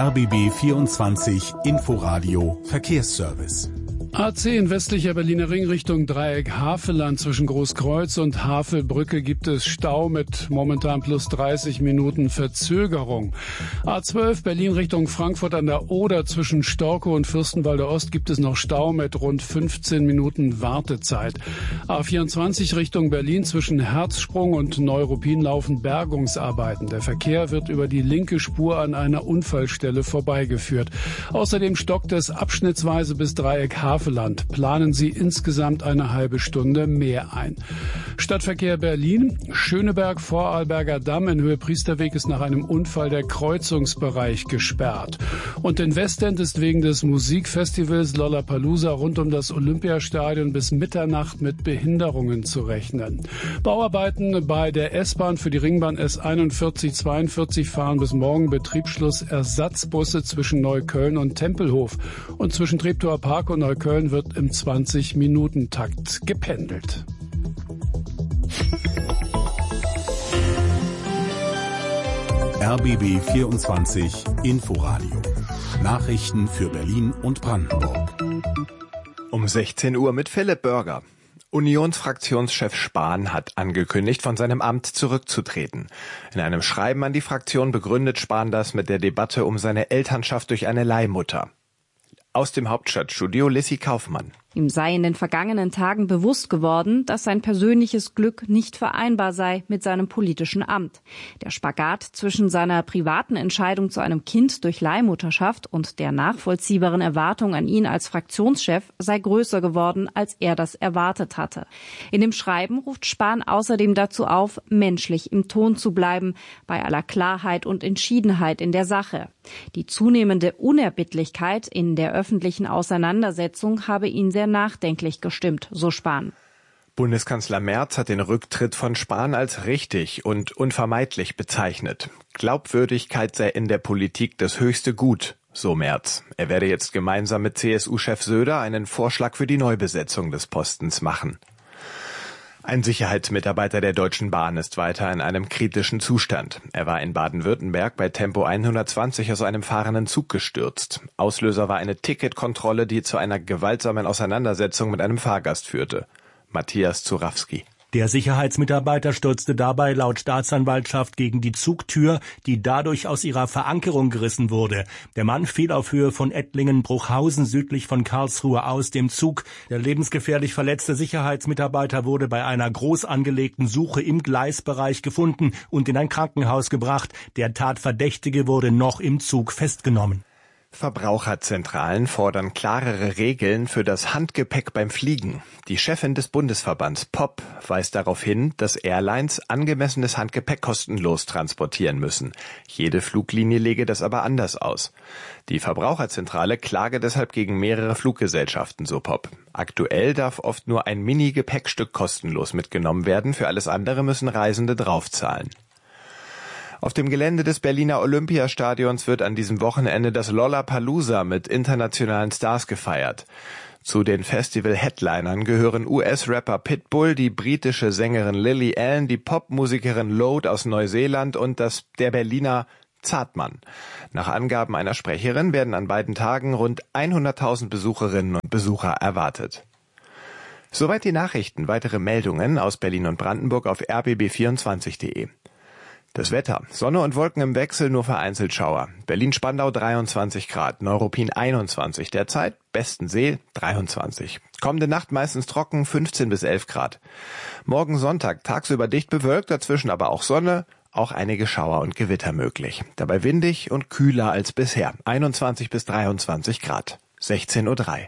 RBB 24 Inforadio Verkehrsservice. A10 in westlicher Berliner Ring Richtung Dreieck Havelland zwischen Großkreuz und Havelbrücke gibt es Stau mit momentan plus 30 Minuten Verzögerung. A12 Berlin Richtung Frankfurt an der Oder zwischen Storkow und Fürstenwalder Ost gibt es noch Stau mit rund 15 Minuten Wartezeit. A24 Richtung Berlin zwischen Herzsprung und Neuruppin laufen Bergungsarbeiten. Der Verkehr wird über die linke Spur an einer Unfallstelle vorbeigeführt. Außerdem stockt es abschnittsweise bis Dreieck Havelland. Planen Sie insgesamt eine halbe Stunde mehr ein. Stadtverkehr Berlin, Schöneberg, Vorarlberger Damm in Höhe Priesterweg ist nach einem Unfall der Kreuzungsbereich gesperrt. Und in Westend ist wegen des Musikfestivals Lollapalooza rund um das Olympiastadion bis Mitternacht mit Behinderungen zu rechnen. Bauarbeiten bei der S-Bahn für die Ringbahn S41-42 fahren bis morgen Betriebsschluss Ersatzbusse zwischen Neukölln und Tempelhof. Und zwischen Treptower Park und Neukölln wird im 20-Minuten-Takt gependelt. RBB 24 Inforadio. Nachrichten für Berlin und Brandenburg. Um 16 Uhr mit Philipp Börger. Unionsfraktionschef Spahn hat angekündigt, von seinem Amt zurückzutreten. In einem Schreiben an die Fraktion begründet Spahn das mit der Debatte um seine Elternschaft durch eine Leihmutter. Aus dem Hauptstadtstudio Lissy Kaufmann. Ihm sei in den vergangenen Tagen bewusst geworden, dass sein persönliches Glück nicht vereinbar sei mit seinem politischen Amt. Der Spagat zwischen seiner privaten Entscheidung zu einem Kind durch Leihmutterschaft und der nachvollziehbaren Erwartung an ihn als Fraktionschef sei größer geworden, als er das erwartet hatte. In dem Schreiben ruft Spahn außerdem dazu auf, menschlich im Ton zu bleiben, bei aller Klarheit und Entschiedenheit in der Sache. Die zunehmende Unerbittlichkeit in der öffentlichen Auseinandersetzung habe ihn sehr nachdenklich gestimmt, so Spahn. Bundeskanzler Merz hat den Rücktritt von Spahn als richtig und unvermeidlich bezeichnet. Glaubwürdigkeit sei in der Politik das höchste Gut, so Merz. Er werde jetzt gemeinsam mit CSU-Chef Söder einen Vorschlag für die Neubesetzung des Postens machen. Ein Sicherheitsmitarbeiter der Deutschen Bahn ist weiter in einem kritischen Zustand. Er war in Baden-Württemberg bei Tempo 120 aus einem fahrenden Zug gestürzt. Auslöser war eine Ticketkontrolle, die zu einer gewaltsamen Auseinandersetzung mit einem Fahrgast führte. Matthias Zurawski. Der Sicherheitsmitarbeiter stürzte dabei laut Staatsanwaltschaft gegen die Zugtür, die dadurch aus ihrer Verankerung gerissen wurde. Der Mann fiel auf Höhe von Ettlingen-Bruchhausen südlich von Karlsruhe aus dem Zug. Der lebensgefährlich verletzte Sicherheitsmitarbeiter wurde bei einer groß angelegten Suche im Gleisbereich gefunden und in ein Krankenhaus gebracht. Der Tatverdächtige wurde noch im Zug festgenommen. Verbraucherzentralen fordern klarere Regeln für das Handgepäck beim Fliegen. Die Chefin des Bundesverbands POP weist darauf hin, dass Airlines angemessenes Handgepäck kostenlos transportieren müssen. Jede Fluglinie lege das aber anders aus. Die Verbraucherzentrale klage deshalb gegen mehrere Fluggesellschaften, so POP. Aktuell darf oft nur ein Mini-Gepäckstück kostenlos mitgenommen werden, für alles andere müssen Reisende draufzahlen. Auf dem Gelände des Berliner Olympiastadions wird an diesem Wochenende das Lollapalooza mit internationalen Stars gefeiert. Zu den Festival-Headlinern gehören US-Rapper Pitbull, die britische Sängerin Lily Allen, die Popmusikerin Lorde aus Neuseeland und der Berliner Zartmann. Nach Angaben einer Sprecherin werden an beiden Tagen rund 100.000 Besucherinnen und Besucher erwartet. Soweit die Nachrichten. Weitere Meldungen aus Berlin und Brandenburg auf rbb24.de. Das Wetter. Sonne und Wolken im Wechsel, nur vereinzelt Schauer. Berlin-Spandau 23 Grad, Neuruppin 21. Derzeit Bestensee 23. Kommende Nacht meistens trocken, 15 bis 11 Grad. Morgen Sonntag tagsüber dicht bewölkt, dazwischen aber auch Sonne, auch einige Schauer und Gewitter möglich. Dabei windig und kühler als bisher, 21 bis 23 Grad. 16:03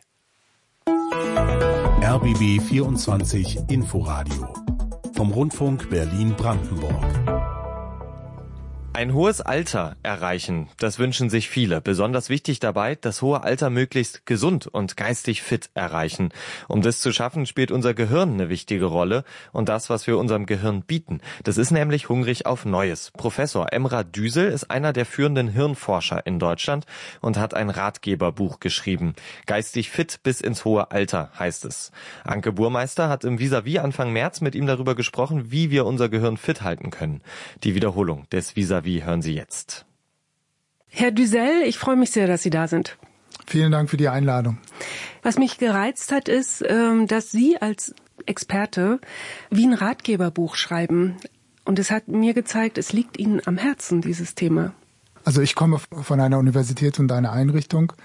Uhr. RBB 24 Inforadio. Vom Rundfunk Berlin-Brandenburg. Ein hohes Alter erreichen, das wünschen sich viele. Besonders wichtig dabei, das hohe Alter möglichst gesund und geistig fit erreichen. Um das zu schaffen, spielt unser Gehirn eine wichtige Rolle und das, was wir unserem Gehirn bieten. Das ist nämlich hungrig auf Neues. Professor Emrah Düsel ist einer der führenden Hirnforscher in Deutschland und hat ein Ratgeberbuch geschrieben. Geistig fit bis ins hohe Alter heißt es. Anke Burmeister hat im Vis-à-vis Anfang März mit ihm darüber gesprochen, wie wir unser Gehirn fit halten können. Die Wiederholung des Vis-à-vis hören Sie jetzt. Herr Düssel, ich freue mich sehr, dass Sie da sind. Vielen Dank für die Einladung. Was mich gereizt hat, ist, dass Sie als Experte wie ein Ratgeberbuch schreiben. Und es hat mir gezeigt, es liegt Ihnen am Herzen, dieses Thema. Also ich komme von einer Universität und einer Einrichtung,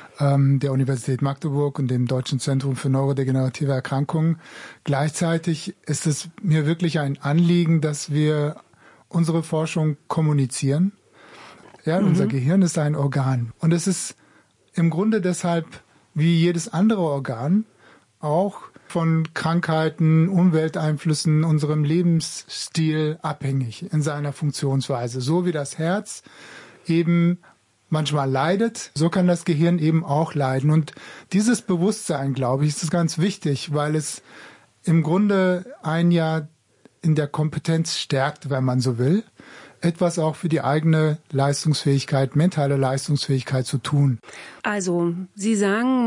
der Universität Magdeburg und dem Deutschen Zentrum für neurodegenerative Erkrankungen. Gleichzeitig ist es mir wirklich ein Anliegen, dass wir unsere Forschung kommunizieren. Ja, unser Gehirn ist ein Organ. Und es ist im Grunde deshalb wie jedes andere Organ auch von Krankheiten, Umwelteinflüssen, unserem Lebensstil abhängig in seiner Funktionsweise. So wie das Herz eben manchmal leidet, so kann das Gehirn eben auch leiden. Und dieses Bewusstsein, glaube ich, ist ganz wichtig, weil es im Grunde einen ja in der Kompetenz stärkt, wenn man so will, etwas auch für die eigene Leistungsfähigkeit, mentale Leistungsfähigkeit zu tun. Also, Sie sagen,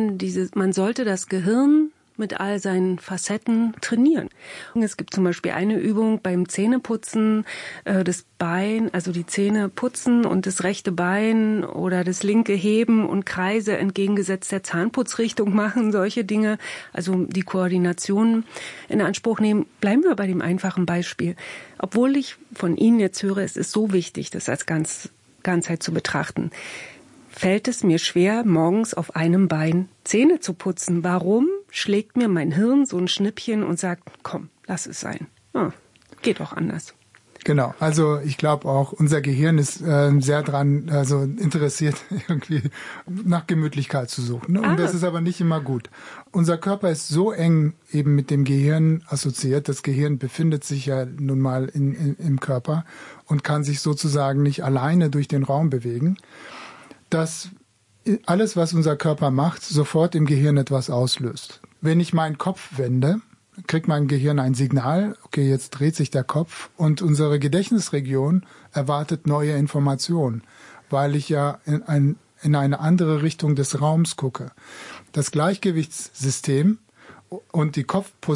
man sollte das Gehirn mit all seinen Facetten trainieren. Es gibt zum Beispiel eine Übung beim Zähneputzen, das Bein, also die Zähne putzen und das rechte Bein oder das linke heben und Kreise entgegengesetzt der Zahnputzrichtung machen, solche Dinge, also die Koordination in Anspruch nehmen. Bleiben wir bei dem einfachen Beispiel. Obwohl ich von Ihnen jetzt höre, es ist so wichtig, das als Ganzheit zu betrachten, fällt es mir schwer, morgens auf einem Bein Zähne zu putzen. Warum schlägt mir mein Hirn so ein Schnippchen und sagt, komm, lass es sein. Geht auch anders. Genau, also ich glaube auch, unser Gehirn ist sehr dran, also interessiert irgendwie nach Gemütlichkeit zu suchen. Ne? Und das ist aber nicht immer gut. Unser Körper ist so eng eben mit dem Gehirn assoziiert. Das Gehirn befindet sich ja nun mal im Körper und kann sich sozusagen nicht alleine durch den Raum bewegen, dass alles, was unser Körper macht, sofort im Gehirn etwas auslöst. Wenn ich meinen Kopf wende, kriegt mein Gehirn ein Signal, okay, jetzt dreht sich der Kopf und unsere Gedächtnisregion erwartet neue Informationen, weil ich ja in eine andere Richtung des Raums gucke. Das Gleichgewichtssystem und die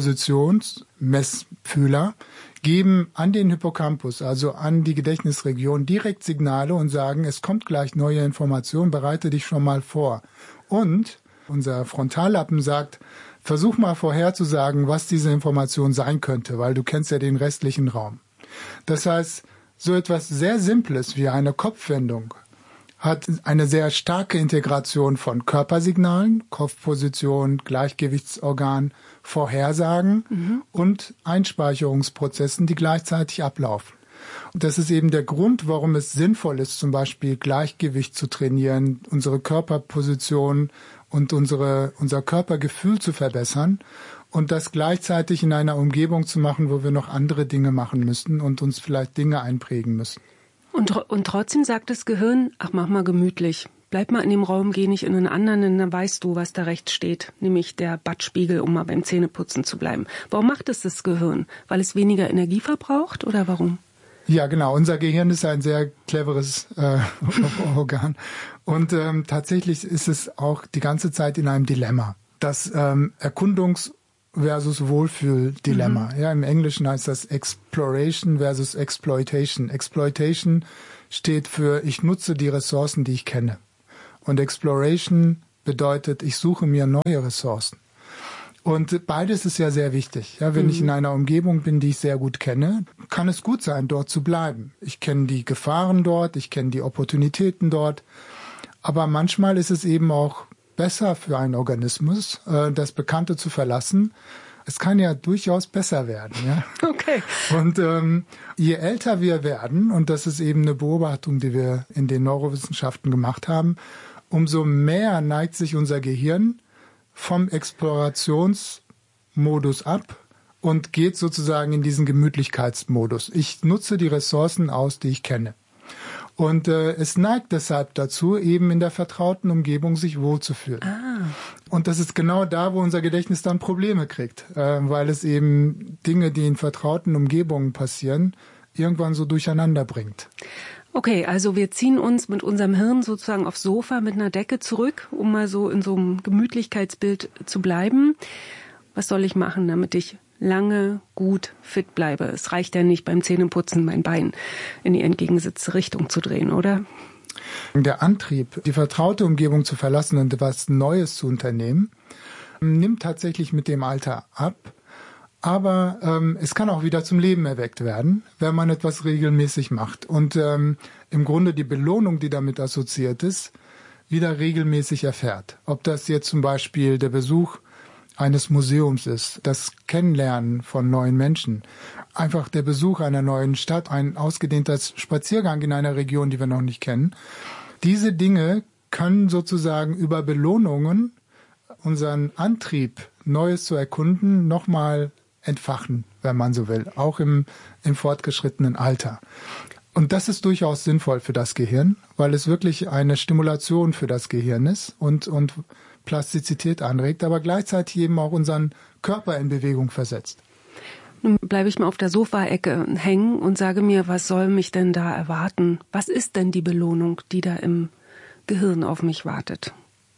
Kopfpositionsmessfühler geben an den Hippocampus, also an die Gedächtnisregion, direkt Signale und sagen, es kommt gleich neue Information, bereite dich schon mal vor. Und unser Frontallappen sagt, versuch mal vorherzusagen, was diese Information sein könnte, weil du kennst ja den restlichen Raum. Das heißt, so etwas sehr Simples wie eine Kopfwendung hat eine sehr starke Integration von Körpersignalen, Kopfposition, Gleichgewichtsorgan, Vorhersagen und Einspeicherungsprozessen, die gleichzeitig ablaufen. Und das ist eben der Grund, warum es sinnvoll ist, zum Beispiel Gleichgewicht zu trainieren, unsere Körperposition und unser Körpergefühl zu verbessern und das gleichzeitig in einer Umgebung zu machen, wo wir noch andere Dinge machen müssen und uns vielleicht Dinge einprägen müssen. Und trotzdem sagt das Gehirn, ach, mach mal gemütlich. Bleib mal in dem Raum, geh nicht in einen anderen, denn dann weißt du, was da rechts steht, nämlich der Badspiegel, um mal beim Zähneputzen zu bleiben. Warum macht es das Gehirn? Weil es weniger Energie verbraucht oder warum? Ja, genau. Unser Gehirn ist ein sehr cleveres Organ. Und tatsächlich ist es auch die ganze Zeit in einem Dilemma. Das Erkundungs- versus Wohlfühl-Dilemma. Ja, im Englischen heißt das Exploration versus Exploitation. Exploitation steht für, ich nutze die Ressourcen, die ich kenne. Und Exploration bedeutet, ich suche mir neue Ressourcen. Und beides ist ja sehr wichtig. Ja, wenn ich in einer Umgebung bin, die ich sehr gut kenne, kann es gut sein, dort zu bleiben. Ich kenne die Gefahren dort, ich kenne die Opportunitäten dort. Aber manchmal ist es eben auch besser für einen Organismus, das Bekannte zu verlassen. Es kann ja durchaus besser werden. Ja? Okay. Und je älter wir werden, und das ist eben eine Beobachtung, die wir in den Neurowissenschaften gemacht haben, umso mehr neigt sich unser Gehirn vom Explorationsmodus ab und geht sozusagen in diesen Gemütlichkeitsmodus. Ich nutze die Ressourcen aus, die ich kenne. Und es neigt deshalb dazu, eben in der vertrauten Umgebung sich wohlzufühlen. Und das ist genau da, wo unser Gedächtnis dann Probleme kriegt, weil es eben Dinge, die in vertrauten Umgebungen passieren, irgendwann so durcheinander bringt. Okay, also wir ziehen uns mit unserem Hirn sozusagen aufs Sofa mit einer Decke zurück, um mal so in so einem Gemütlichkeitsbild zu bleiben. Was soll ich machen, damit ich lange gut fit bleibe? Es reicht ja nicht beim Zähneputzen mein Bein in die entgegengesetzte Richtung zu drehen, oder? der Antrieb, die vertraute Umgebung zu verlassen und etwas Neues zu unternehmen, nimmt tatsächlich mit dem Alter ab. Aber es kann auch wieder zum Leben erweckt werden, wenn man etwas regelmäßig macht. Und im Grunde die Belohnung, die damit assoziiert ist, wieder regelmäßig erfährt. Ob das jetzt zum Beispiel der Besuch eines Museums ist, das Kennenlernen von neuen Menschen, einfach der Besuch einer neuen Stadt, ein ausgedehnter Spaziergang in einer Region, die wir noch nicht kennen. Diese Dinge können sozusagen über Belohnungen unseren Antrieb, Neues zu erkunden, nochmal entfachen, wenn man so will, auch im fortgeschrittenen Alter. Und das ist durchaus sinnvoll für das Gehirn, weil es wirklich eine Stimulation für das Gehirn ist und Plastizität anregt, aber gleichzeitig eben auch unseren Körper in Bewegung versetzt. Nun bleibe ich mal auf der Sofaecke hängen und sage mir, was soll mich denn da erwarten? Was ist denn die Belohnung, die da im Gehirn auf mich wartet?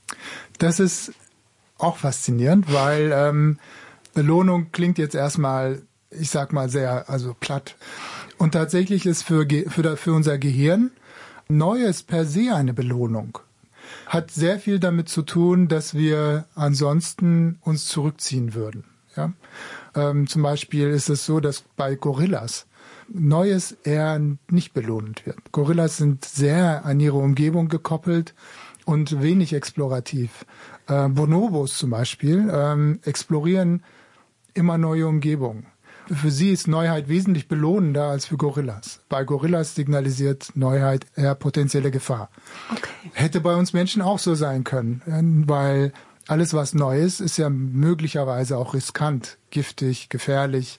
Das ist auch faszinierend, weil Belohnung klingt jetzt erstmal, ich sag mal sehr, platt. Und tatsächlich ist für unser Gehirn Neues per se eine Belohnung. Hat sehr viel damit zu tun, dass wir ansonsten uns zurückziehen würden. Ja? Zum Beispiel ist es so, dass bei Gorillas Neues eher nicht belohnt wird. Gorillas sind sehr an ihre Umgebung gekoppelt und wenig explorativ. Bonobos zum Beispiel explorieren immer neue Umgebungen. Für sie ist Neuheit wesentlich belohnender als für Gorillas. Bei Gorillas signalisiert Neuheit eher potenzielle Gefahr. Okay. Hätte bei uns Menschen auch so sein können, weil alles, was neu ist ja möglicherweise auch riskant, giftig, gefährlich.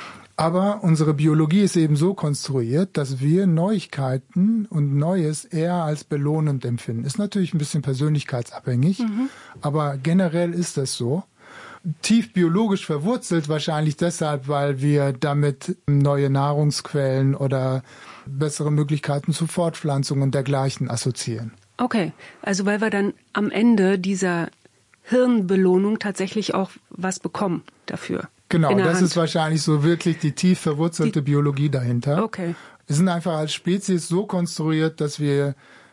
Aber unsere Biologie ist eben so konstruiert, dass wir Neuigkeiten und Neues eher als belohnend empfinden. Ist natürlich ein bisschen persönlichkeitsabhängig, aber generell ist das so. Tief biologisch verwurzelt, wahrscheinlich deshalb, weil wir damit neue Nahrungsquellen oder bessere Möglichkeiten zur Fortpflanzung und dergleichen assoziieren. Okay, also weil wir dann am Ende dieser Hirnbelohnung tatsächlich auch was bekommen dafür. Genau, das ist wahrscheinlich so wirklich die tief verwurzelte Biologie dahinter. Okay. Wir sind einfach als Spezies so konstruiert, dass wir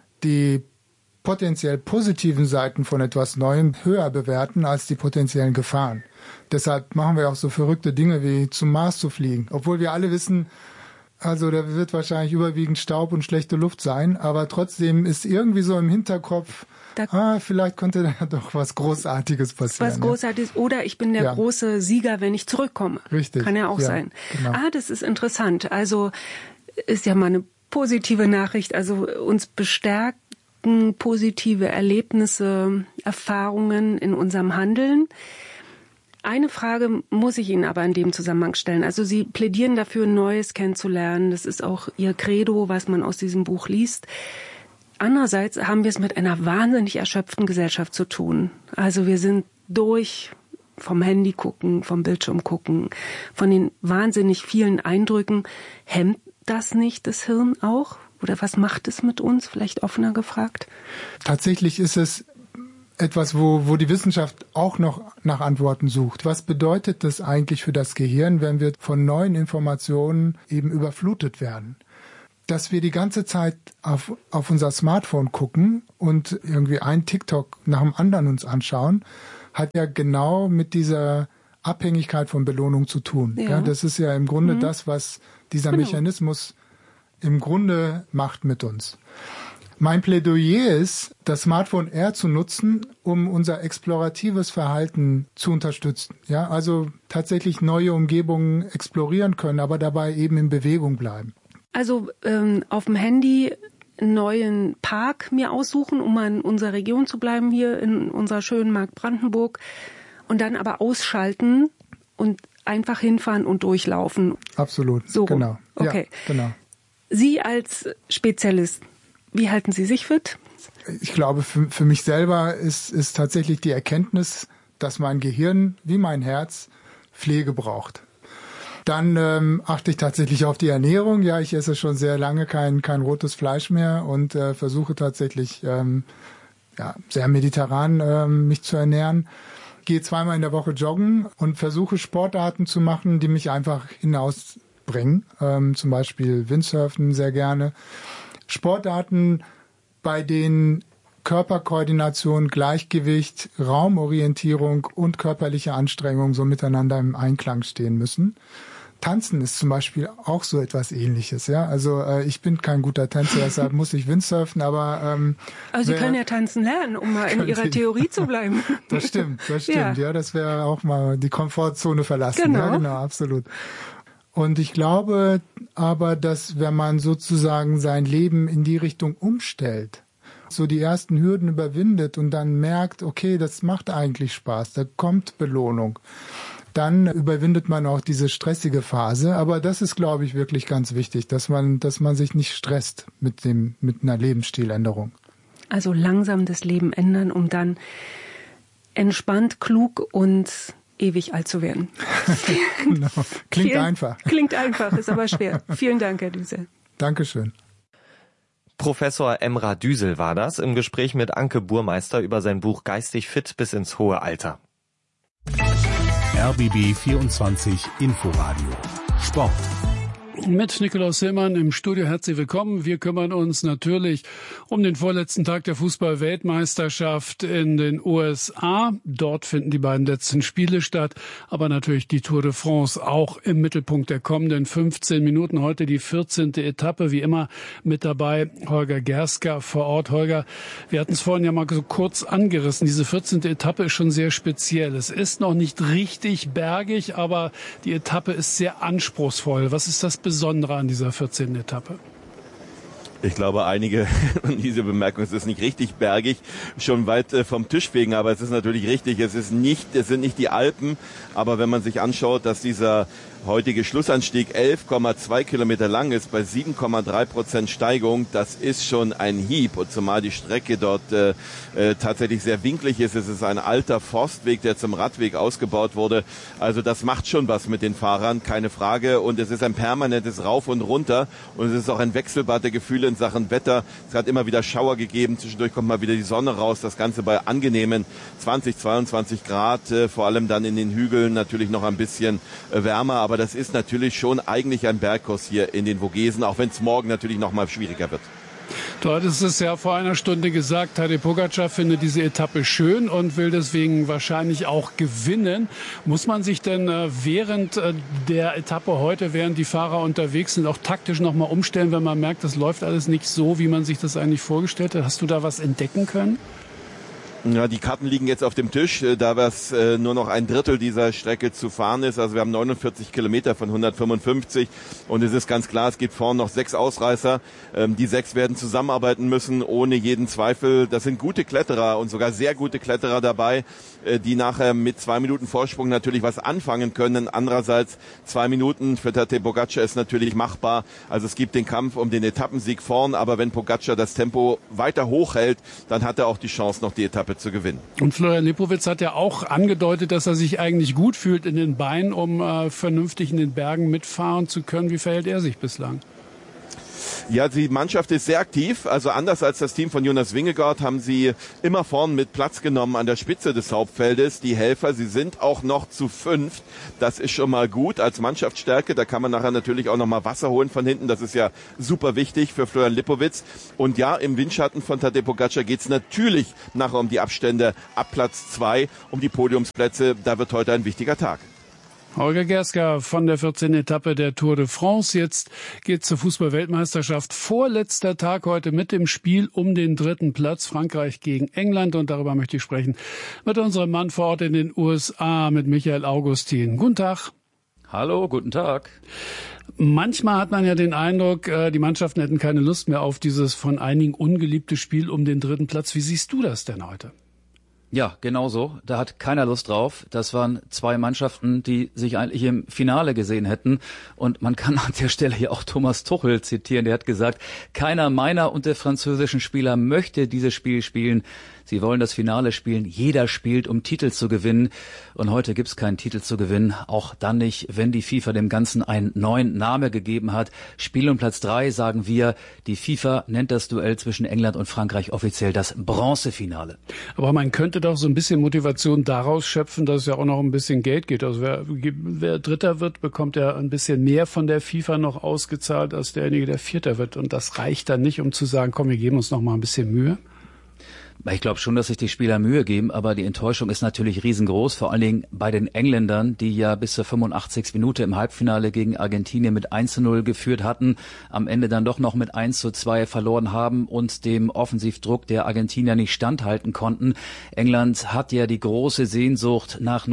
die potenziell positiven Seiten von etwas Neuem höher bewerten als die potenziellen Gefahren. Deshalb machen wir auch so verrückte Dinge wie zum Mars zu fliegen. Obwohl wir alle wissen, also da wird wahrscheinlich überwiegend Staub und schlechte Luft sein, aber trotzdem ist irgendwie so im Hinterkopf, vielleicht könnte da doch was Großartiges passieren. Was Großartiges oder ich bin der große Sieger, wenn ich zurückkomme. Richtig. Kann ja auch sein. Genau. Das ist interessant. Also ist ja mal eine positive Nachricht. Also uns bestärkt positive Erlebnisse, Erfahrungen in unserem Handeln. Eine Frage muss ich Ihnen aber in dem Zusammenhang stellen. Also Sie plädieren dafür, Neues kennenzulernen. Das ist auch Ihr Credo, was man aus diesem Buch liest. Andererseits haben wir es mit einer wahnsinnig erschöpften Gesellschaft zu tun. Also wir sind durch vom Handy gucken, vom Bildschirm gucken, von den wahnsinnig vielen Eindrücken. Hemmt das nicht das Hirn auch? Oder was macht es mit uns? Vielleicht offener gefragt. Tatsächlich ist es etwas, wo die Wissenschaft auch noch nach Antworten sucht. Was bedeutet das eigentlich für das Gehirn, wenn wir von neuen Informationen eben überflutet werden? Dass wir die ganze Zeit auf unser Smartphone gucken und irgendwie ein TikTok nach dem anderen uns anschauen, hat ja genau mit dieser Abhängigkeit von Belohnung zu tun. Ja. Das ist ja im Grunde das, was dieser Mechanismus im Grunde macht mit uns. Mein Plädoyer ist, das Smartphone eher zu nutzen, um unser exploratives Verhalten zu unterstützen. Ja, also tatsächlich neue Umgebungen explorieren können, aber dabei eben in Bewegung bleiben. Also auf dem Handy einen neuen Park mir aussuchen, um mal in unserer Region zu bleiben, hier in unserer schönen Mark Brandenburg, und dann aber ausschalten und einfach hinfahren und durchlaufen. Absolut, so genau. Okay. Ja, genau. Sie als Spezialist, wie halten Sie sich fit? Ich glaube, für mich selber ist tatsächlich die Erkenntnis, dass mein Gehirn wie mein Herz Pflege braucht. Dann achte ich tatsächlich auf die Ernährung. Ja, ich esse schon sehr lange kein rotes Fleisch mehr und versuche tatsächlich sehr mediterran mich zu ernähren. Gehe 2-mal in der Woche joggen und versuche Sportarten zu machen, die mich einfach hinausbringen. Zum Beispiel Windsurfen sehr gerne. Sportarten, bei denen Körperkoordination, Gleichgewicht, Raumorientierung und körperliche Anstrengung so miteinander im Einklang stehen müssen. Tanzen ist zum Beispiel auch so etwas Ähnliches, ja. Also ich bin kein guter Tänzer, deshalb muss ich Windsurfen, aber also Sie können ja tanzen lernen, um mal in Ihrer Theorie zu bleiben. Das stimmt, ja, das wäre auch mal die Komfortzone verlassen. Genau. Ja, genau, absolut. Und ich glaube aber, dass wenn man sozusagen sein Leben in die Richtung umstellt, so die ersten Hürden überwindet und dann merkt, okay, das macht eigentlich Spaß, da kommt Belohnung, dann überwindet man auch diese stressige Phase. Aber das ist, glaube ich, wirklich ganz wichtig, dass man sich nicht stresst mit einer Lebensstiländerung. Also langsam das Leben ändern, um dann entspannt, klug und ewig alt zu werden. Genau. Klingt einfach. Klingt einfach, ist aber schwer. Vielen Dank, Herr Düsel. Dankeschön. Professor Emrah Düsel war das im Gespräch mit Anke Burmeister über sein Buch Geistig fit bis ins hohe Alter. RBB 24 Inforadio Sport. Mit Nikolaus Hillmann im Studio, herzlich willkommen. Wir kümmern uns natürlich um den vorletzten Tag der Fußball-Weltmeisterschaft in den USA. Dort finden die beiden letzten Spiele statt, aber natürlich die Tour de France auch im Mittelpunkt der kommenden 15 Minuten. Heute die 14. Etappe, wie immer mit dabei Holger Gerska vor Ort. Holger, wir hatten es vorhin ja mal so kurz angerissen. Diese 14. Etappe ist schon sehr speziell. Es ist noch nicht richtig bergig, aber die Etappe ist sehr anspruchsvoll. Was ist das Besondere an dieser 14. Etappe? Ich glaube, einige, und diese Bemerkung, es ist nicht richtig bergig, schon weit vom Tisch fegen, aber es ist natürlich richtig, es sind nicht die Alpen, aber wenn man sich anschaut, dass dieser heutige Schlussanstieg 11,2 Kilometer lang ist, bei 7,3% Steigung, das ist schon ein Hieb, und zumal die Strecke dort tatsächlich sehr winklig ist. Es ist ein alter Forstweg, der zum Radweg ausgebaut wurde. Also das macht schon was mit den Fahrern, keine Frage. Und es ist ein permanentes Rauf und Runter, und es ist auch ein Wechselbad der Gefühle in Sachen Wetter. Es hat immer wieder Schauer gegeben, zwischendurch kommt mal wieder die Sonne raus. Das Ganze bei angenehmen 20, 22 Grad, vor allem dann in den Hügeln natürlich noch ein bisschen wärmer. Aber das ist natürlich schon eigentlich ein Bergkurs hier in den Vogesen, auch wenn es morgen natürlich noch mal schwieriger wird. Du hattest es ja vor einer Stunde gesagt, Tadej Pogačar findet diese Etappe schön und will deswegen wahrscheinlich auch gewinnen. Muss man sich denn während der Etappe heute, während die Fahrer unterwegs sind, auch taktisch noch mal umstellen, wenn man merkt, das läuft alles nicht so, wie man sich das eigentlich vorgestellt hat? Hast du da was entdecken können? Ja, die Karten liegen jetzt auf dem Tisch, da es nur noch ein Drittel dieser Strecke zu fahren ist. Also wir haben 49 Kilometer von 155, und es ist ganz klar, es gibt vorne noch 6 Ausreißer. Die 6 werden zusammenarbeiten müssen, ohne jeden Zweifel. Das sind gute Kletterer und sogar sehr gute Kletterer dabei, die nachher mit 2 Minuten Vorsprung natürlich was anfangen können. Andererseits 2 Minuten für Tadej Pogačar ist natürlich machbar. Also es gibt den Kampf um den Etappensieg vorn, aber wenn Pogačar das Tempo weiter hochhält, dann hat er auch die Chance, noch die Etappe zu gewinnen. Und Florian Lipowitz hat ja auch angedeutet, dass er sich eigentlich gut fühlt in den Beinen, um vernünftig in den Bergen mitfahren zu können. Wie verhält er sich bislang? Ja, die Mannschaft ist sehr aktiv. Also anders als das Team von Jonas Vingegaard haben sie immer vorn mit Platz genommen an der Spitze des Hauptfeldes. Die Helfer, sie sind auch noch zu 5. Das ist schon mal gut als Mannschaftsstärke. Da kann man nachher natürlich auch noch mal Wasser holen von hinten. Das ist ja super wichtig für Florian Lipowitz. Und ja, im Windschatten von Tadej Pogačar geht es natürlich nachher um die Abstände ab Platz 2, um die Podiumsplätze. Da wird heute ein wichtiger Tag. Holger Gerska von der 14. Etappe der Tour de France. Jetzt geht zur Fußball-Weltmeisterschaft. Vorletzter Tag heute mit dem Spiel um den 3. Platz. Frankreich gegen England. Und darüber möchte ich sprechen mit unserem Mann vor Ort in den USA, mit Michael Augustin. Guten Tag. Hallo, guten Tag. Manchmal hat man ja den Eindruck, die Mannschaften hätten keine Lust mehr auf dieses von einigen ungeliebte Spiel um den 3. Platz. Wie siehst du das denn heute? Ja, genau so. Da hat keiner Lust drauf. Das waren 2 Mannschaften, die sich eigentlich im Finale gesehen hätten. Und man kann an der Stelle hier auch Thomas Tuchel zitieren. Der hat gesagt, keiner meiner und der französischen Spieler möchte dieses Spiel spielen. Sie wollen das Finale spielen. Jeder spielt, um Titel zu gewinnen. Und heute gibt's keinen Titel zu gewinnen. Auch dann nicht, wenn die FIFA dem Ganzen einen neuen Namen gegeben hat. Spiel um Platz 3, sagen wir. Die FIFA nennt das Duell zwischen England und Frankreich offiziell das Bronzefinale. Aber man könnte könnte doch so ein bisschen Motivation daraus schöpfen, dass es ja auch noch ein bisschen Geld geht. Also wer Dritter wird, bekommt ja ein bisschen mehr von der FIFA noch ausgezahlt als derjenige, der Vierter wird. Und das reicht dann nicht, um zu sagen, komm, wir geben uns noch mal ein bisschen Mühe. Ich glaube schon, dass sich die Spieler Mühe geben, aber die Enttäuschung ist natürlich riesengroß, vor allen Dingen bei den Engländern, die ja bis zur 85. Minute im Halbfinale gegen Argentinien mit 1:0 geführt hatten, am Ende dann doch noch mit 1:2 verloren haben und dem Offensivdruck der Argentinier nicht standhalten konnten. England hat ja die große Sehnsucht, nach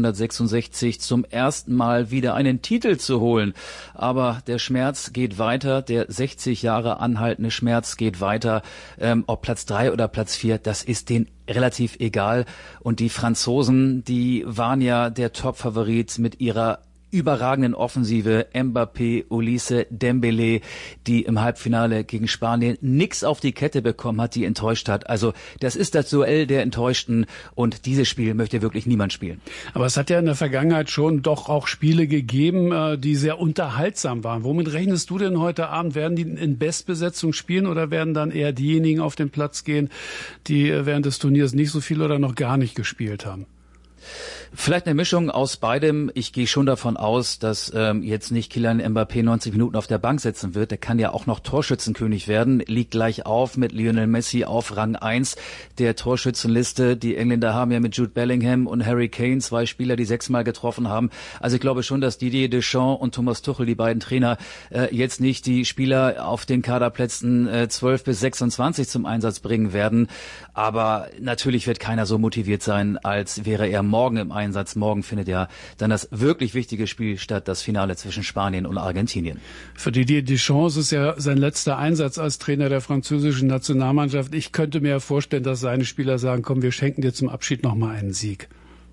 1966 zum ersten Mal wieder einen Titel zu holen. Aber der Schmerz geht weiter, der 60 Jahre anhaltende Schmerz geht weiter, ob Platz 3 oder Platz 4. Das ist denen relativ egal. Und die Franzosen, die waren ja der Top-Favorit mit ihrer überragenden Offensive. Mbappé, Olise, Dembélé, die im Halbfinale gegen Spanien nix auf die Kette bekommen hat, die enttäuscht hat. Also das ist das Duell der Enttäuschten und dieses Spiel möchte wirklich niemand spielen. Aber es hat ja in der Vergangenheit schon doch auch Spiele gegeben, die sehr unterhaltsam waren. Womit rechnest du denn heute Abend? Werden die in Bestbesetzung spielen oder werden dann eher diejenigen auf den Platz gehen, die während des Turniers nicht so viel oder noch gar nicht gespielt haben? Vielleicht eine Mischung aus beidem. Ich gehe schon davon aus, dass jetzt nicht Kylian Mbappé 90 Minuten auf der Bank sitzen wird. Der kann ja auch noch Torschützenkönig werden. Liegt gleich auf mit Lionel Messi auf Rang 1 der Torschützenliste. Die Engländer haben ja mit Jude Bellingham und Harry Kane 2 Spieler, die 6-mal getroffen haben. Also ich glaube schon, dass Didier Deschamps und Thomas Tuchel, die beiden Trainer, jetzt nicht die Spieler auf den Kaderplätzen 12 bis 26 zum Einsatz bringen werden. Aber natürlich wird keiner so motiviert sein, als wäre er morgen im Einsatz. Morgen findet ja dann das wirklich wichtige Spiel statt, das Finale zwischen Spanien und Argentinien. Für Didier Deschamps ist ja sein letzter Einsatz als Trainer der französischen Nationalmannschaft. Ich könnte mir vorstellen, dass seine Spieler sagen, komm, wir schenken dir zum Abschied noch mal einen Sieg.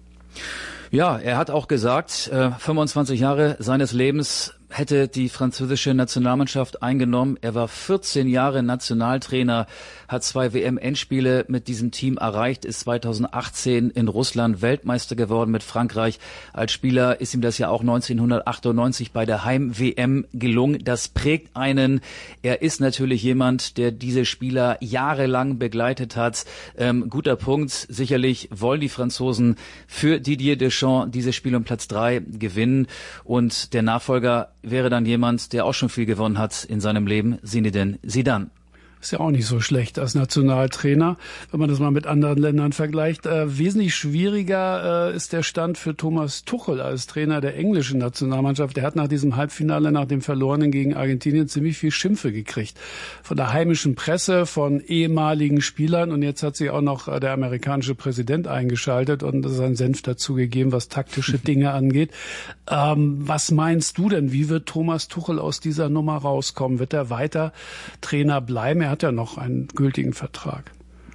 Ja, er hat auch gesagt, 25 Jahre seines Lebens hätte die französische Nationalmannschaft eingenommen. Er war 14 Jahre Nationaltrainer, hat 2 WM-Endspiele mit diesem Team erreicht, ist 2018 in Russland Weltmeister geworden mit Frankreich. Als Spieler ist ihm das ja auch 1998 bei der Heim-WM gelungen. Das prägt einen. Er ist natürlich jemand, der diese Spieler jahrelang begleitet hat. Guter Punkt. Sicherlich wollen die Franzosen für Didier Deschamps dieses Spiel um Platz 3 gewinnen. Und der Nachfolger wäre dann jemand, der auch schon viel gewonnen hat in seinem Leben, Zinedine Zidane. Ist ja auch nicht so schlecht als Nationaltrainer, wenn man das mal mit anderen Ländern vergleicht. Wesentlich schwieriger ist der Stand für Thomas Tuchel als Trainer der englischen Nationalmannschaft. Der hat nach diesem Halbfinale, nach dem Verlorenen gegen Argentinien, ziemlich viel Schimpfe gekriegt. Von der heimischen Presse, von ehemaligen Spielern. Und jetzt hat sich auch noch der amerikanische Präsident eingeschaltet und seinen Senf dazugegeben, was taktische Dinge angeht. Was meinst du denn? Wie wird Thomas Tuchel aus dieser Nummer rauskommen? Wird er weiter Trainer bleiben? Er hat ja noch einen gültigen Vertrag.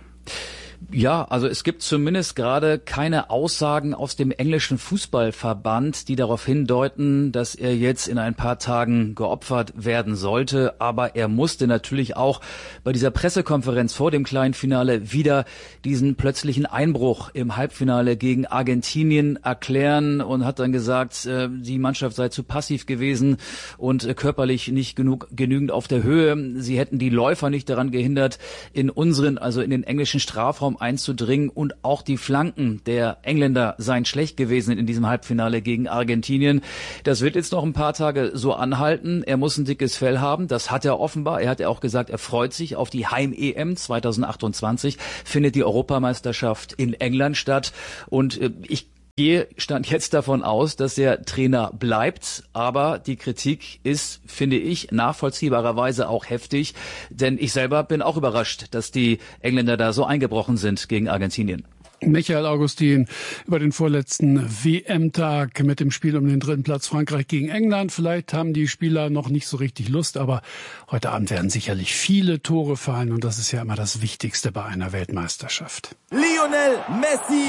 Ja, also es gibt zumindest gerade keine Aussagen aus dem englischen Fußballverband, die darauf hindeuten, dass er jetzt in ein paar Tagen geopfert werden sollte. Aber er musste natürlich auch bei dieser Pressekonferenz vor dem kleinen Finale wieder diesen plötzlichen Einbruch im Halbfinale gegen Argentinien erklären und hat dann gesagt, die Mannschaft sei zu passiv gewesen und körperlich nicht genügend auf der Höhe. Sie hätten die Läufer nicht daran gehindert, in den englischen Strafraum einzudringen, und auch die Flanken der Engländer seien schlecht gewesen in diesem Halbfinale gegen Argentinien. Das wird jetzt noch ein paar Tage so anhalten. Er muss ein dickes Fell haben. Das hat er offenbar. Er hat ja auch gesagt, er freut sich auf die Heim-EM 2028. Findet die Europameisterschaft in England statt. Und ich stand jetzt davon aus, dass er Trainer bleibt, aber die Kritik ist, finde ich, nachvollziehbarerweise auch heftig, denn ich selber bin auch überrascht, dass die Engländer da so eingebrochen sind gegen Argentinien. Michael Augustin über den vorletzten WM-Tag mit dem Spiel um den 3. Platz Frankreich gegen England. Vielleicht haben die Spieler noch nicht so richtig Lust, aber heute Abend werden sicherlich viele Tore fallen und das ist ja immer das Wichtigste bei einer Weltmeisterschaft. Lionel Messi,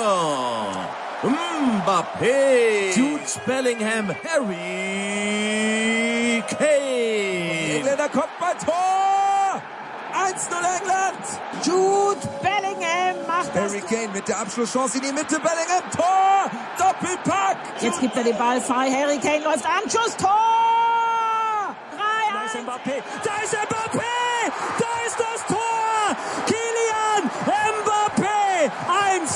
Kylian Mbappé, Jude Bellingham, Harry Kane. Engländer kommt bei Tor! 1:0 England! Jude Bellingham macht das. Harry Kane mit der Abschlusschance in die Mitte, Bellingham, Tor! Doppelpack! Jetzt gibt er den Ball frei, Harry Kane läuft an, Schuss, Tor! 3-1! Da ist Mbappé, da ist Mbappé! Da ist das Tor! Kylian Mbappé! Ein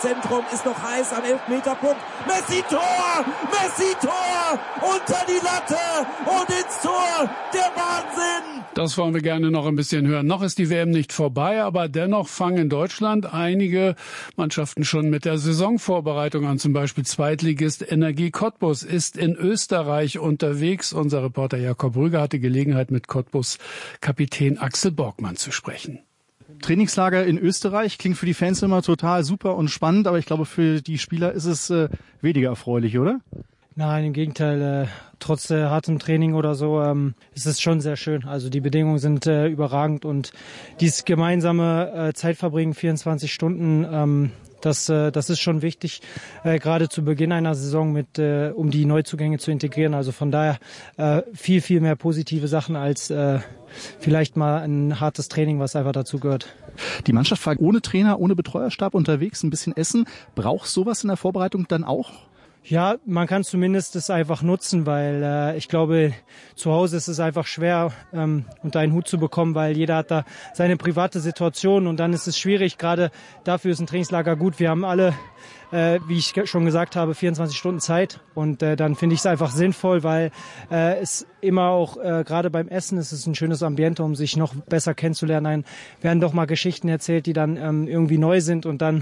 Zentrum ist noch heiß am Elfmeterpunkt. Messi Tor! Messi Tor! Unter die Latte und ins Tor! Der Wahnsinn! Das wollen wir gerne noch ein bisschen hören. Noch ist die WM nicht vorbei, aber dennoch fangen in Deutschland einige Mannschaften schon mit der Saisonvorbereitung an. Zum Beispiel Zweitligist Energie Cottbus ist in Österreich unterwegs. Unser Reporter Jakob Rüger hatte Gelegenheit, mit Cottbus-Kapitän Axel Borgmann zu sprechen. Trainingslager in Österreich klingt für die Fans immer total super und spannend, aber ich glaube, für die Spieler ist es weniger erfreulich, oder? Nein, im Gegenteil. Trotz hartem Training oder so ist es schon sehr schön. Also die Bedingungen sind überragend und dieses gemeinsame Zeitverbringen, 24 Stunden, das ist schon wichtig, gerade zu Beginn einer Saison, um die Neuzugänge zu integrieren. Also von daher viel, viel mehr positive Sachen als vielleicht mal ein hartes Training, was einfach dazu gehört. Die Mannschaft war ohne Trainer, ohne Betreuerstab unterwegs, ein bisschen Essen. Braucht sowas in der Vorbereitung dann auch? Ja, man kann zumindest es einfach nutzen, weil ich glaube, zu Hause ist es einfach schwer, unter einen Hut zu bekommen, weil jeder hat da seine private Situation und dann ist es schwierig. Gerade dafür ist ein Trainingslager gut. Wir haben alle, wie ich schon gesagt habe, 24 Stunden Zeit und dann finde ich es einfach sinnvoll, weil es immer auch, gerade beim Essen ist es ein schönes Ambiente, um sich noch besser kennenzulernen. Dann werden doch mal Geschichten erzählt, die dann irgendwie neu sind und dann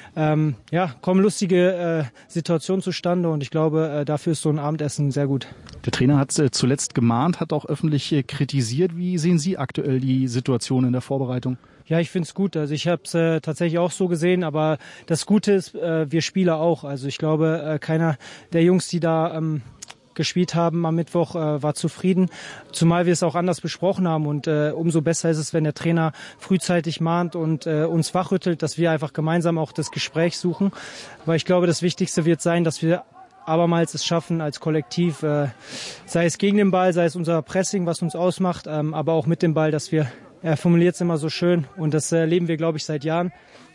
kommen lustige Situationen zustande und ich glaube, dafür ist so ein Abendessen sehr gut. Der Trainer hat zuletzt gemahnt, hat auch öffentlich kritisiert. Wie sehen Sie aktuell die Situation in der Vorbereitung? Ja, ich finde es gut. Also ich habe es tatsächlich auch so gesehen, aber das Gute ist, wir Spieler auch. Also ich glaube, keiner der Jungs, die da gespielt haben am Mittwoch, war zufrieden, zumal wir es auch anders besprochen haben und umso besser ist es, wenn der Trainer frühzeitig mahnt und uns wachrüttelt, dass wir einfach gemeinsam auch das Gespräch suchen, weil ich glaube, das Wichtigste wird sein, dass wir abermals es schaffen als Kollektiv, sei es gegen den Ball, sei es unser Pressing, was uns ausmacht, aber auch mit dem Ball, dass wir, er formuliert es immer so schön und das leben wir, glaube ich, seit Jahren.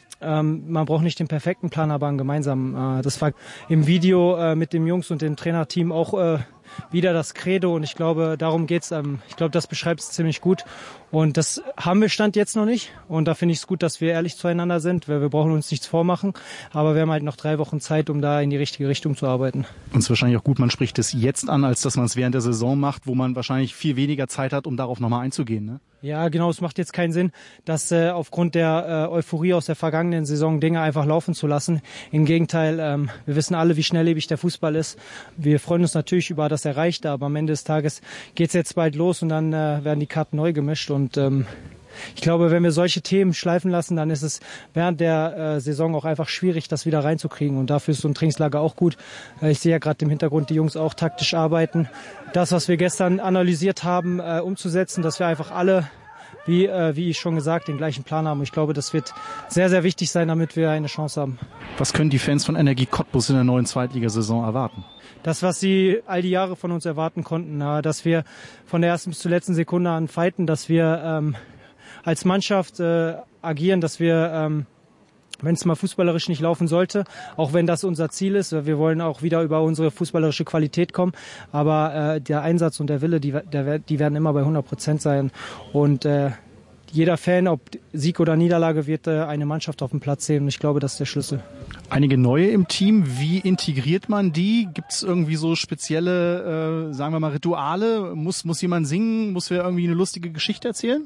Man braucht nicht den perfekten Plan, aber einen gemeinsamen. Das war im Video mit dem Jungs und dem Trainerteam auch wieder das Credo und ich glaube, darum geht's. Ich glaube, das beschreibt es ziemlich gut und das haben wir Stand jetzt noch nicht und da finde ich es gut, dass wir ehrlich zueinander sind, weil wir brauchen uns nichts vormachen, aber wir haben halt noch 3 Wochen Zeit, um da in die richtige Richtung zu arbeiten. Und es ist wahrscheinlich auch gut, man spricht es jetzt an, als dass man es während der Saison macht, wo man wahrscheinlich viel weniger Zeit hat, um darauf nochmal einzugehen, ne? Ja, genau. Es macht jetzt keinen Sinn, dass aufgrund der Euphorie aus der vergangenen Saison Dinge einfach laufen zu lassen. Im Gegenteil, wir wissen alle, wie schnelllebig der Fußball ist. Wir freuen uns natürlich über das Erreichte, aber am Ende des Tages geht's jetzt bald los und dann werden die Karten neu gemischt. Und ich glaube, wenn wir solche Themen schleifen lassen, dann ist es während der Saison auch einfach schwierig, das wieder reinzukriegen. Und dafür ist so ein Trainingslager auch gut. Ich sehe ja gerade im Hintergrund die Jungs auch taktisch arbeiten. Das, was wir gestern analysiert haben, umzusetzen, dass wir einfach alle, wie ich schon gesagt, den gleichen Plan haben. Ich glaube, das wird sehr, sehr wichtig sein, damit wir eine Chance haben. Was können die Fans von Energie Cottbus in der neuen Zweitligasaison erwarten? Das, was sie all die Jahre von uns erwarten konnten, dass wir von der ersten bis zur letzten Sekunde an fighten, dass wir als Mannschaft agieren, dass wir, wenn es mal fußballerisch nicht laufen sollte, auch wenn das unser Ziel ist, wir wollen auch wieder über unsere fußballerische Qualität kommen, aber der Einsatz und der Wille, die werden immer bei 100% sein und jeder Fan, ob Sieg oder Niederlage, wird eine Mannschaft auf dem Platz sehen und ich glaube, das ist der Schlüssel. Einige neue im Team, wie integriert man die? Gibt es irgendwie so spezielle, sagen wir mal, Rituale? Muss jemand singen? Muss wer irgendwie eine lustige Geschichte erzählen?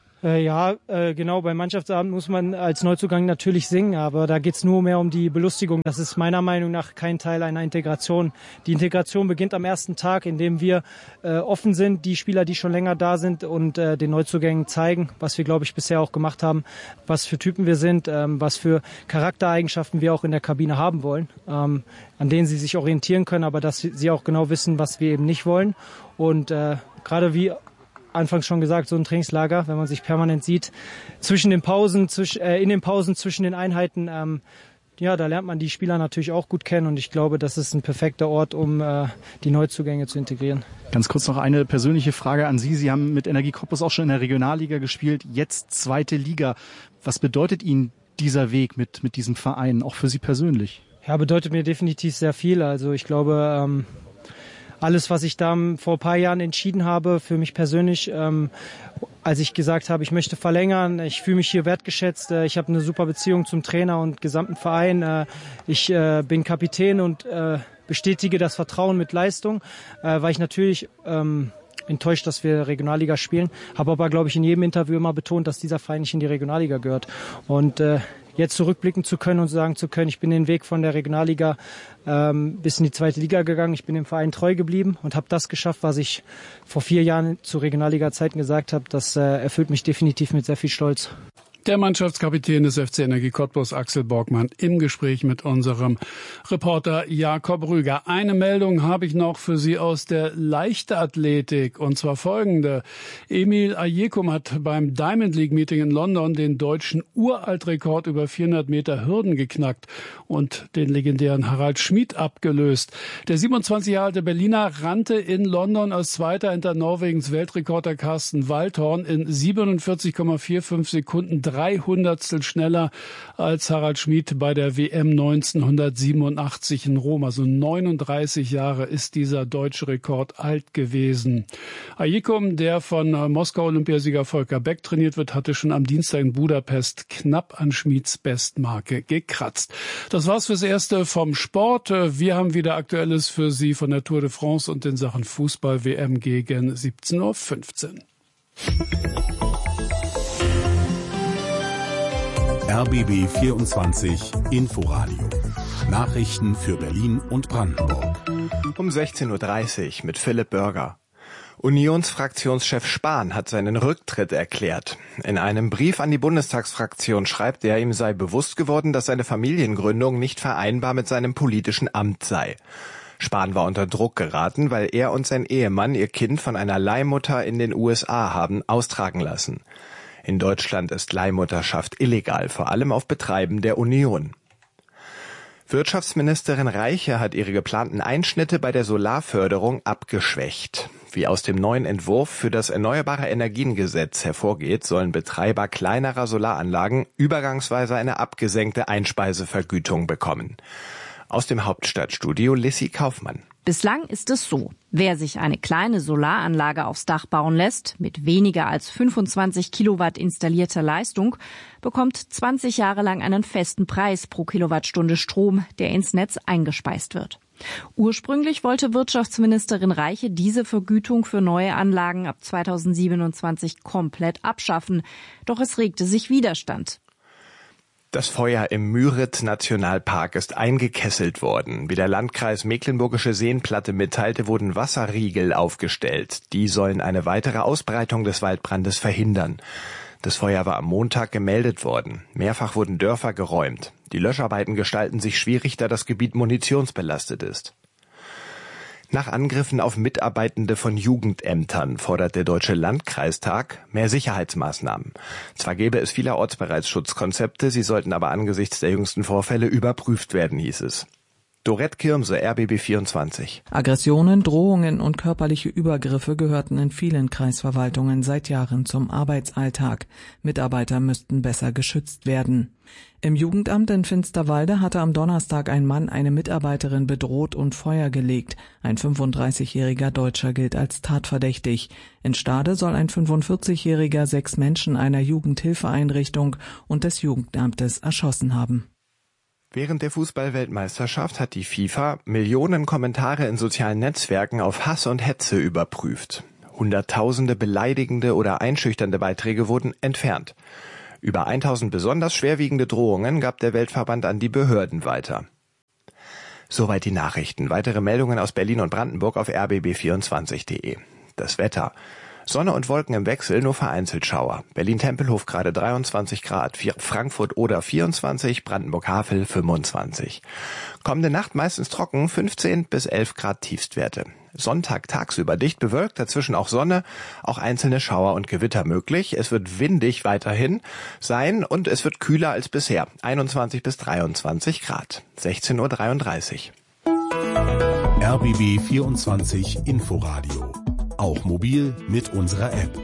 Genau. Beim Mannschaftsabend muss man als Neuzugang natürlich singen, aber da geht's nur mehr um die Belustigung. Das ist meiner Meinung nach kein Teil einer Integration. Die Integration beginnt am ersten Tag, indem wir offen sind, die Spieler, die schon länger da sind und den Neuzugängen zeigen, was wir, glaube ich, bisher auch gemacht haben, was für Typen wir sind, was für Charaktereigenschaften wir auch in der Kabine haben wollen, an denen sie sich orientieren können, aber dass sie auch genau wissen, was wir eben nicht wollen. Und gerade wie anfangs schon gesagt, so ein Trainingslager, wenn man sich permanent sieht, in den Pausen zwischen den Einheiten, da lernt man die Spieler natürlich auch gut kennen und ich glaube, das ist ein perfekter Ort, um die Neuzugänge zu integrieren. Ganz kurz noch eine persönliche Frage an Sie. Sie haben mit Energie Cottbus auch schon in der Regionalliga gespielt, jetzt 2. Liga. Was bedeutet Ihnen dieser Weg mit diesem Verein, auch für Sie persönlich? Ja, bedeutet mir definitiv sehr viel. Also ich glaube, alles, was ich da vor ein paar Jahren entschieden habe, für mich persönlich, als ich gesagt habe, ich möchte verlängern, ich fühle mich hier wertgeschätzt, ich habe eine super Beziehung zum Trainer und gesamten Verein, ich bin Kapitän und bestätige das Vertrauen mit Leistung, weil ich natürlich enttäuscht, dass wir Regionalliga spielen, habe aber, glaube ich, in jedem Interview immer betont, dass dieser Verein nicht in die Regionalliga gehört. Und jetzt zurückblicken zu können und sagen zu können, ich bin den Weg von der Regionalliga bis in die 2. Liga gegangen, ich bin dem Verein treu geblieben und habe das geschafft, was ich vor 4 Jahren zu Regionalliga-Zeiten gesagt habe. Das erfüllt mich definitiv mit sehr viel Stolz. Der Mannschaftskapitän des FC Energie Cottbus, Axel Borgmann, im Gespräch mit unserem Reporter Jakob Rüger. Eine Meldung habe ich noch für Sie aus der Leichtathletik, und zwar folgende. Emil Ajekum hat beim Diamond League Meeting in London den deutschen Uraltrekord über 400 Meter Hürden geknackt und den legendären Harald Schmid abgelöst. Der 27 Jahre alte Berliner rannte in London als Zweiter hinter Norwegens Weltrekorder Carsten Waldhorn in 47,45 Sekunden 300stel schneller als Harald Schmid bei der WM 1987 in Rom. Also 39 Jahre ist dieser deutsche Rekord alt gewesen. Ajekum, der von Moskau-Olympiasieger Volker Beck trainiert wird, hatte schon am Dienstag in Budapest knapp an Schmids Bestmarke gekratzt. Das war's fürs Erste vom Sport. Wir haben wieder Aktuelles für Sie von der Tour de France und in Sachen Fußball-WM gegen 17:15 Uhr. RBB 24 Inforadio. Nachrichten für Berlin und Brandenburg. Um 16:30 Uhr mit Philipp Bürger. Unionsfraktionschef Spahn hat seinen Rücktritt erklärt. In einem Brief an die Bundestagsfraktion schreibt er, ihm sei bewusst geworden, dass seine Familiengründung nicht vereinbar mit seinem politischen Amt sei. Spahn war unter Druck geraten, weil er und sein Ehemann ihr Kind von einer Leihmutter in den USA haben austragen lassen. In Deutschland ist Leihmutterschaft illegal, vor allem auf Betreiben der Union. Wirtschaftsministerin Reiche hat ihre geplanten Einschnitte bei der Solarförderung abgeschwächt. Wie aus dem neuen Entwurf für das Erneuerbare Energiengesetz hervorgeht, sollen Betreiber kleinerer Solaranlagen übergangsweise eine abgesenkte Einspeisevergütung bekommen. Aus dem Hauptstadtstudio Lissy Kaufmann. Bislang ist es so: Wer sich eine kleine Solaranlage aufs Dach bauen lässt, mit weniger als 25 Kilowatt installierter Leistung, bekommt 20 Jahre lang einen festen Preis pro Kilowattstunde Strom, der ins Netz eingespeist wird. Ursprünglich wollte Wirtschaftsministerin Reiche diese Vergütung für neue Anlagen ab 2027 komplett abschaffen. Doch es regte sich Widerstand. Das Feuer im Müritz-Nationalpark ist eingekesselt worden. Wie der Landkreis Mecklenburgische Seenplatte mitteilte, wurden Wasserriegel aufgestellt. Die sollen eine weitere Ausbreitung des Waldbrandes verhindern. Das Feuer war am Montag gemeldet worden. Mehrfach wurden Dörfer geräumt. Die Löscharbeiten gestalten sich schwierig, da das Gebiet munitionsbelastet ist. Nach Angriffen auf Mitarbeitende von Jugendämtern fordert der Deutsche Landkreistag mehr Sicherheitsmaßnahmen. Zwar gäbe es vielerorts bereits Schutzkonzepte, sie sollten aber angesichts der jüngsten Vorfälle überprüft werden, hieß es. Dorette Kirmse, RBB 24. Aggressionen, Drohungen und körperliche Übergriffe gehörten in vielen Kreisverwaltungen seit Jahren zum Arbeitsalltag. Mitarbeiter müssten besser geschützt werden. Im Jugendamt in Finsterwalde hatte am Donnerstag ein Mann eine Mitarbeiterin bedroht und Feuer gelegt. Ein 35-jähriger Deutscher gilt als tatverdächtig. In Stade soll ein 45-jähriger 6 Menschen einer Jugendhilfeeinrichtung und des Jugendamtes erschossen haben. Während der Fußball-Weltmeisterschaft hat die FIFA Millionen Kommentare in sozialen Netzwerken auf Hass und Hetze überprüft. Hunderttausende beleidigende oder einschüchternde Beiträge wurden entfernt. Über 1000 besonders schwerwiegende Drohungen gab der Weltverband an die Behörden weiter. Soweit die Nachrichten. Weitere Meldungen aus Berlin und Brandenburg auf rbb24.de. Das Wetter. Sonne und Wolken im Wechsel, nur vereinzelt Schauer. Berlin-Tempelhof gerade 23 Grad, Frankfurt-Oder 24, Brandenburg-Havel 25. Kommende Nacht meistens trocken, 15 bis 11 Grad Tiefstwerte. Sonntag tagsüber dicht bewölkt, dazwischen auch Sonne, auch einzelne Schauer und Gewitter möglich. Es wird windig weiterhin sein und es wird kühler als bisher, 21 bis 23 Grad. 16:33 Uhr. RBB 24 Inforadio. Auch mobil mit unserer App.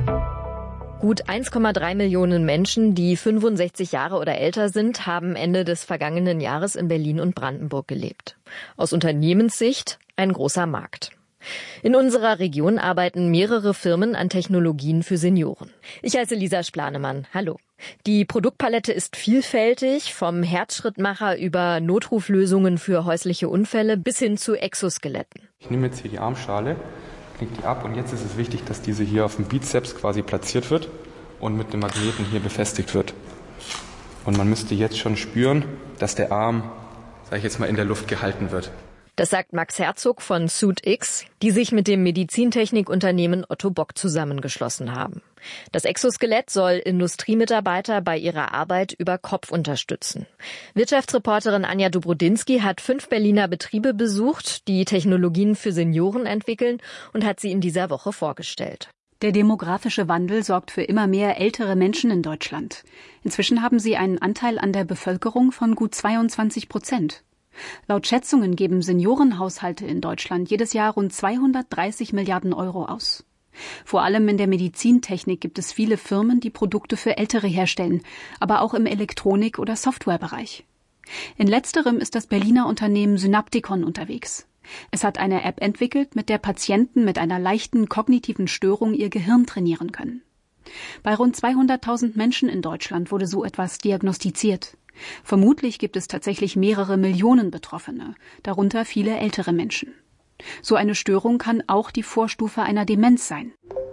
Gut 1,3 Millionen Menschen, die 65 Jahre oder älter sind, haben Ende des vergangenen Jahres in Berlin und Brandenburg gelebt. Aus Unternehmenssicht ein großer Markt. In unserer Region arbeiten mehrere Firmen an Technologien für Senioren. Ich heiße Lisa Splanemann. Hallo. Die Produktpalette ist vielfältig, vom Herzschrittmacher über Notruflösungen für häusliche Unfälle bis hin zu Exoskeletten. Ich nehme jetzt hier die Armschale, knicke die ab und jetzt ist es wichtig, dass diese hier auf dem Bizeps quasi platziert wird und mit dem Magneten hier befestigt wird. Und man müsste jetzt schon spüren, dass der Arm, sage ich jetzt mal, in der Luft gehalten wird. Das sagt Max Herzog von SuitX, die sich mit dem Medizintechnikunternehmen Otto Bock zusammengeschlossen haben. Das Exoskelett soll Industriemitarbeiter bei ihrer Arbeit über Kopf unterstützen. Wirtschaftsreporterin Anja Dobrodinsky hat 5 Berliner Betriebe besucht, die Technologien für Senioren entwickeln, und hat sie in dieser Woche vorgestellt. Der demografische Wandel sorgt für immer mehr ältere Menschen in Deutschland. Inzwischen haben sie einen Anteil an der Bevölkerung von gut 22%. Laut Schätzungen geben Seniorenhaushalte in Deutschland jedes Jahr rund 230 Milliarden Euro aus. Vor allem in der Medizintechnik gibt es viele Firmen, die Produkte für Ältere herstellen, aber auch im Elektronik- oder Softwarebereich. In letzterem ist das Berliner Unternehmen Synapticon unterwegs. Es hat eine App entwickelt, mit der Patienten mit einer leichten kognitiven Störung ihr Gehirn trainieren können. Bei rund 200.000 Menschen in Deutschland wurde so etwas diagnostiziert. Vermutlich gibt es tatsächlich mehrere Millionen Betroffene, darunter viele ältere Menschen. So eine Störung kann auch die Vorstufe einer Demenz sein.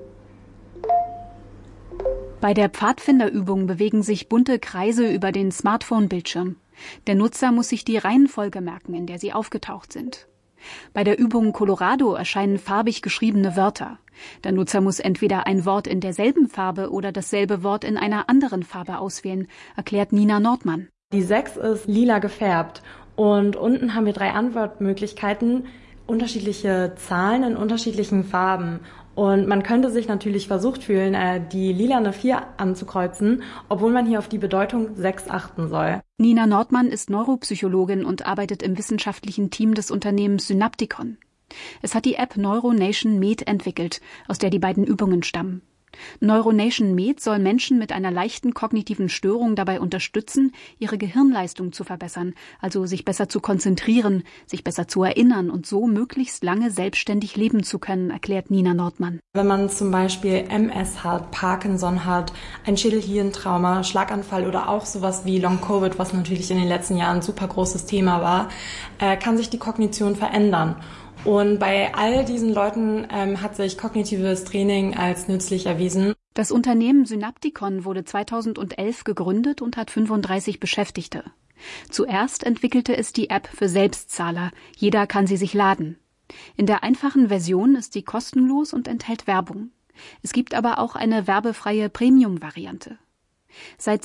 Bei der Pfadfinderübung bewegen sich bunte Kreise über den Smartphone-Bildschirm. Der Nutzer muss sich die Reihenfolge merken, in der sie aufgetaucht sind. Bei der Übung Colorado erscheinen farbig geschriebene Wörter. Der Nutzer muss entweder ein Wort in derselben Farbe oder dasselbe Wort in einer anderen Farbe auswählen, erklärt Nina Nordmann. Die 6 ist lila gefärbt und unten haben wir 3 Antwortmöglichkeiten, unterschiedliche Zahlen in unterschiedlichen Farben. Und man könnte sich natürlich versucht fühlen, die lilane 4 anzukreuzen, obwohl man hier auf die Bedeutung 6 achten soll. Nina Nordmann ist Neuropsychologin und arbeitet im wissenschaftlichen Team des Unternehmens Synapticon. Es hat die App Neuronation Med entwickelt, aus der die beiden Übungen stammen. Neuronation Med soll Menschen mit einer leichten kognitiven Störung dabei unterstützen, ihre Gehirnleistung zu verbessern, also sich besser zu konzentrieren, sich besser zu erinnern und so möglichst lange selbstständig leben zu können, erklärt Nina Nordmann. Wenn man zum Beispiel MS hat, Parkinson hat, ein Schädelhirntrauma, Schlaganfall oder auch sowas wie Long-Covid, was natürlich in den letzten Jahren ein super großes Thema war, kann sich die Kognition verändern. Und bei all diesen Leuten hat sich kognitives Training als nützlich erwiesen. Das Unternehmen Synapticon wurde 2011 gegründet und hat 35 Beschäftigte. Zuerst entwickelte es die App für Selbstzahler. Jeder kann sie sich laden. In der einfachen Version ist sie kostenlos und enthält Werbung. Es gibt aber auch eine werbefreie Premium-Variante. Seit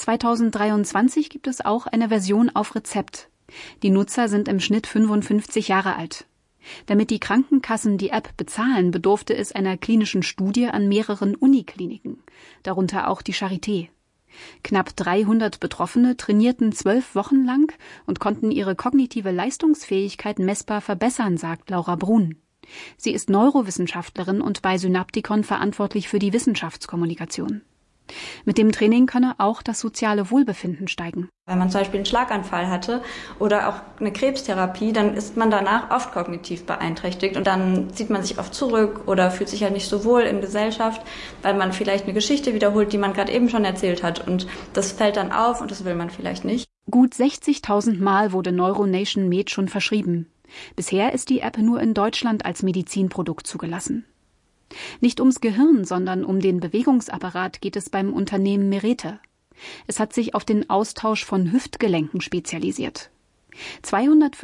2023 gibt es auch eine Version auf Rezept. Die Nutzer sind im Schnitt 55 Jahre alt. Damit die Krankenkassen die App bezahlen, bedurfte es einer klinischen Studie an mehreren Unikliniken, darunter auch die Charité. Knapp 300 Betroffene trainierten 12 Wochen lang und konnten ihre kognitive Leistungsfähigkeit messbar verbessern, sagt Laura Brun. Sie ist Neurowissenschaftlerin und bei Synapticon verantwortlich für die Wissenschaftskommunikation. Mit dem Training könne auch das soziale Wohlbefinden steigen. Wenn man zum Beispiel einen Schlaganfall hatte oder auch eine Krebstherapie, dann ist man danach oft kognitiv beeinträchtigt und dann zieht man sich oft zurück oder fühlt sich halt nicht so wohl in Gesellschaft, weil man vielleicht eine Geschichte wiederholt, die man gerade eben schon erzählt hat, und das fällt dann auf und das will man vielleicht nicht. Gut 60.000 Mal wurde Neuronation Med schon verschrieben. Bisher ist die App nur in Deutschland als Medizinprodukt zugelassen. Nicht ums Gehirn, sondern um den Bewegungsapparat geht es beim Unternehmen Merete. Es hat sich auf den Austausch von Hüftgelenken spezialisiert.